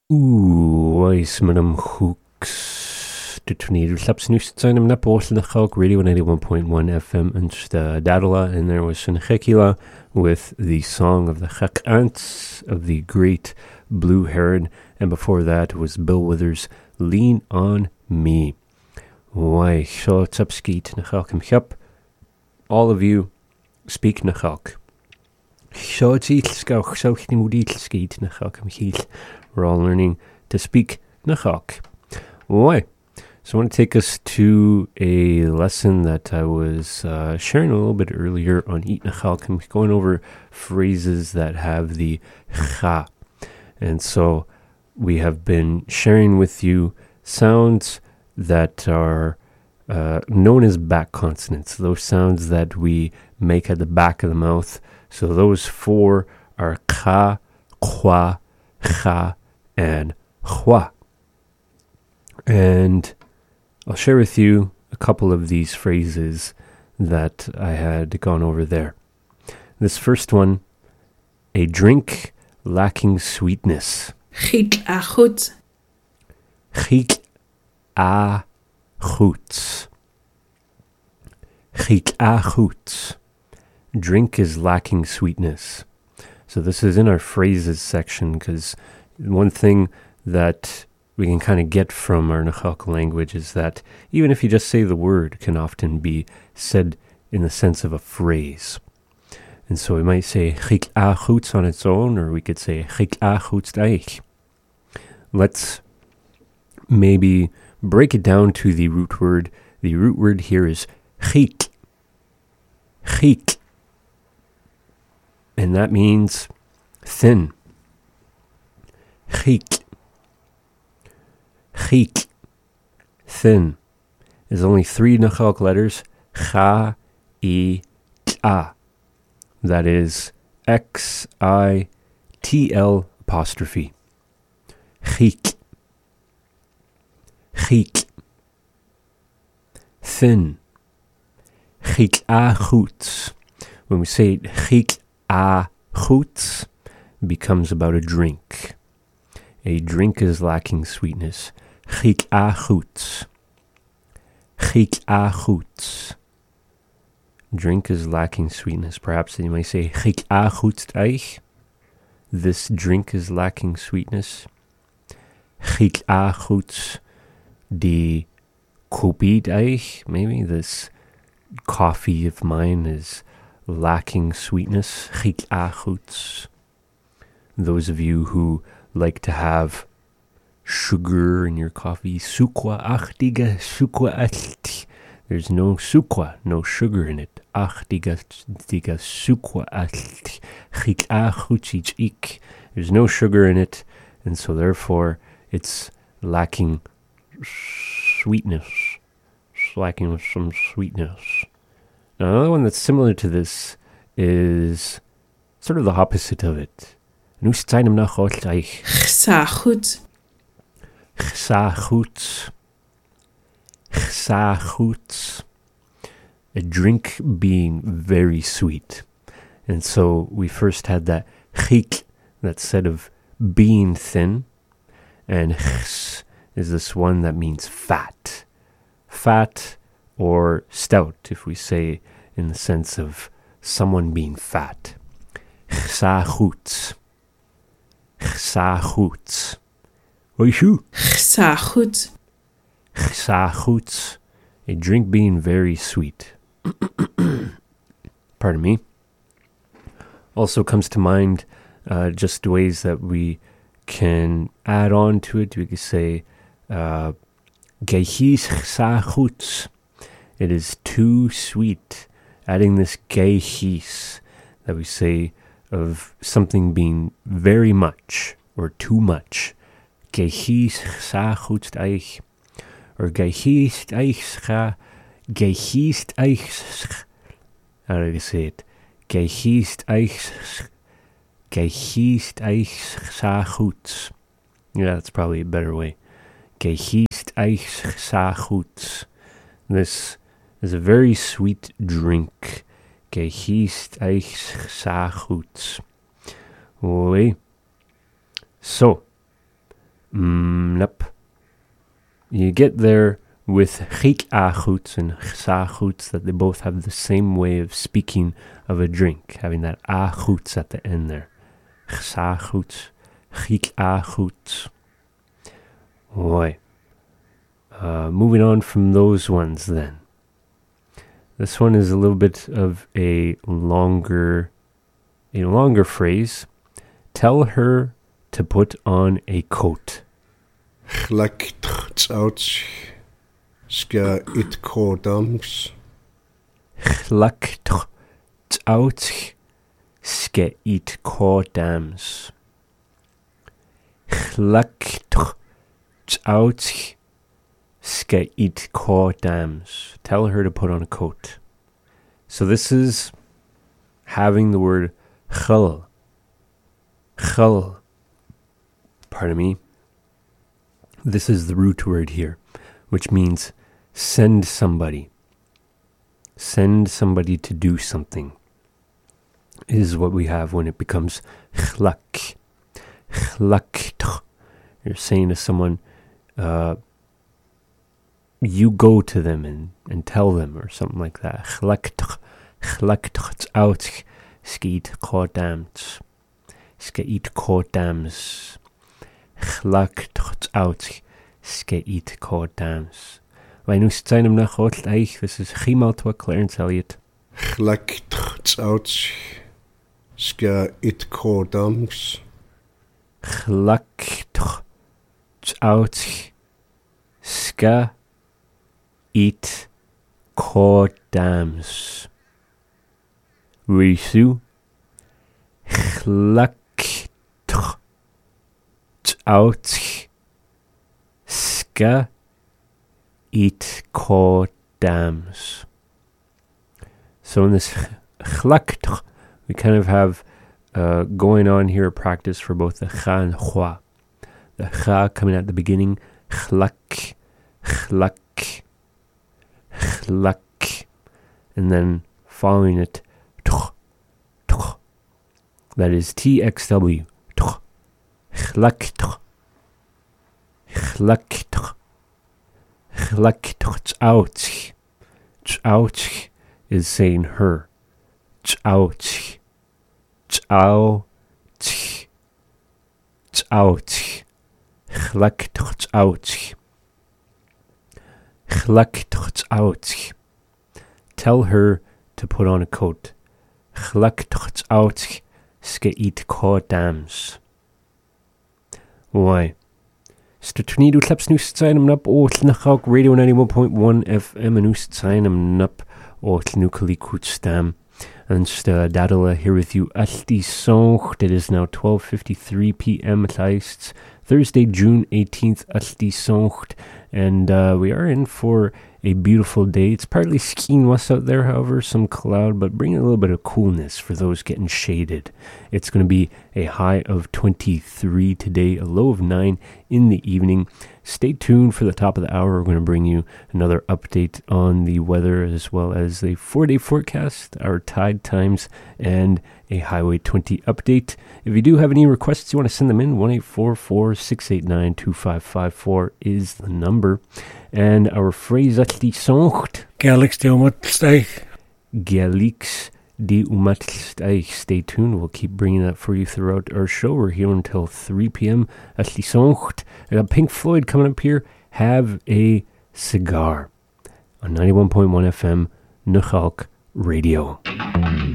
Oes madam hooks de tornado slaps nu zijn hem net Radio 91.1 FM and Dadala, and there was Shunchekila with the song of the Chak Ants of the great Blue Heron, and before that was Bill Withers' Lean on Me. Why so tsapskiet nachalk himchap. All of you speak nachalk. So tsielskauch so skiet nachalk himchiel. We're all learning to speak nachalk. Why? So I want to take us to a lesson that I was sharing a little bit earlier on Eat Nachalk. I'm going over phrases that have the cha. And so we have been sharing with you sounds that are known as back consonants, those sounds that we make at the back of the mouth. So those four are ka, kwa, cha, and hua. And I'll share with you a couple of these phrases that I had gone over there. This first one, a drink lacking sweetness. Giet a goed. Giet a goed. Giet a goed. Drink is lacking sweetness. So this is in our phrases section, because one thing that we can kind of get from our Nachalk language is that even if you just say the word, it can often be said in the sense of a phrase. And so we might say Giet a goed on its own, or we could say Giet a goed eich. Let's maybe break it down to the root word. The root word here is giet. Giet. And that means thin. Giet. Giet. Thin. There's only three Nachalk letters. Cha, I, ta. That is X-I-T-L apostrophe. Giet. Giet. Thin. Giet a goed. When we say giet a goed, becomes about a drink. A drink is lacking sweetness. Giet a goed. Giet a goed. Drink is lacking sweetness. Perhaps you might say Giet a goed eich. This drink is lacking sweetness. Giet a goed die kopie eich. Maybe this coffee of mine is lacking sweetness. Giet a goed. Those of you who like to have sugar in your coffee, sucra-achtige, sucra-achtig. There's no sucra, no sugar in it. Achtige, sucra-achtig. Giet a goed ik. There's no sugar in it, and so therefore it's lacking sweetness. It's lacking some sweetness. Now another one that's similar to this is sort of the opposite of it. Nu zijn hem nog altijd. Gsa goed. Gsa goed. Gsa goed. A drink being very sweet. And so we first had that giet, that said of being thin. And gs is this one that means fat. Fat or stout, if we say in the sense of someone being fat. Gsa goed. Gsa goed. Oishu. Gsa goed. Gsa goed. A drink being very sweet. Pardon me. Also comes to mind just ways that we can add on to it. We could say Geihis gsa goed. It is too sweet. Adding this geihis that we say of something being very much or too much. Geihis gsa goed eich. Or geihis eich ga. Geihis eich. How do I say it? Geihis eich. Geihis eich gsa goed. Yeah, that's probably a better way. Geihis eich gsa goed. This is a very sweet drink. Geihis eich gsa goed. Oei. So, Nope. You get there with chik achuts and chsachuts, that they both have the same way of speaking of a drink, having that achuts at the end there. Chsachuts, chik achuts. Boy. Moving on from those ones then. This one is a little bit of a longer phrase. Tell her to put on a coat. Chlackt out ska it cordams. Chlackt out ska it cordams. Chlackt out ska it cordams. Tell her to put on a coat. So this is having the word khal. Khal. Pardon me. This is the root word here, which means send somebody. Send somebody to do something is what we have when it becomes chlak. Chlakt. You're saying to someone, you go to them and tell them, or something like that. Chlakt. Chlakt out. Skeet cordams. Skeet cordams. Chlakt out. Skeet cordams. Wij nu zijn hem nog ooit eich. This is Chimaltwa Clarence Elliott. Chlakt out. Ska it cordams. Chlakt out. Ska it cordams. Risu. Chlakt out. Ska it cordams. So in this chlakt, we kind of have going on here a practice for both the cha and chwa. The cha coming at the beginning, chlak, chlak, chlak, and then following it, tuch, tuch. That is TXW, tuch, chlak, tuch, chlak, tuch, chlak, tuch, ouch, ouch is saying her, ouch. Ouch, ouch, chlakt ouch, chlakt ouch. Tell her to put on a coat. Chlakt ouch, ska eat cordams. Why? Stratonido klaps nu zijn hem nap o tlnachak Radio 91.1 FM en ust zijn hem nap o tlnukali kutstam. And Dadala here with you. Alti Songt. It is now 12:53 p.m. at least. Thursday, June 18th. Alti Songt. And we are in for a beautiful day. It's partly skiing was out there, however, some cloud, but bringing a little bit of coolness for those getting shaded. It's going to be a high of 23 today, a low of 9 in the evening. Stay tuned for the top of the hour. We're going to bring you another update on the weather as well as the 4-day forecast, our tide times, and a Highway 20 update. If you do have any requests, you want to send them in, 1-844-689-2554 is the number. And our phrase at die Songt. Gelix de Umatsteig. Gelix de Umatsteig. Stay tuned. We'll keep bringing that for you throughout our show. We're here until 3 p.m. at die Songt. I got Pink Floyd coming up here. Have a cigar on 91.1 FM, Nuchalk Radio.